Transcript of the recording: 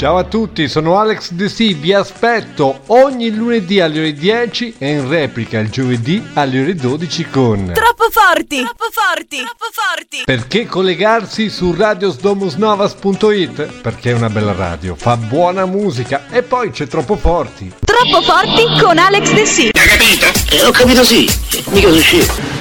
Ciao a tutti, sono Alex DC, vi aspetto ogni lunedì alle ore 10 e in replica il giovedì alle ore 12 con Troppo forti! Troppo forti! Troppo forti! Perché collegarsi su radiosdomusnovas.it? Perché è una bella radio, fa buona musica e poi c'è Troppo Forti. Troppo forti con Alex DC. Hai capito? Ho capito, sì, mica sono scemo.